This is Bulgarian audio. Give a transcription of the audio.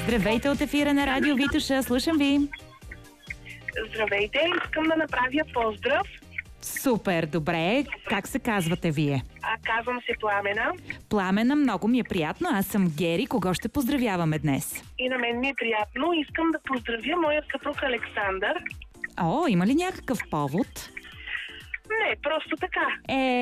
Здравейте от ефира на Радио Витоша, слушам ви. Здравейте, искам да направя поздрав. Супер, добре. Как се казвате вие? Казвам се Пламена. Пламена, много ми е приятно. Аз съм Гери. Кого ще поздравяваме днес? И на мен ми е приятно. Искам да поздравя моят съпруг Александър. О, има ли някакъв повод? Не, просто така.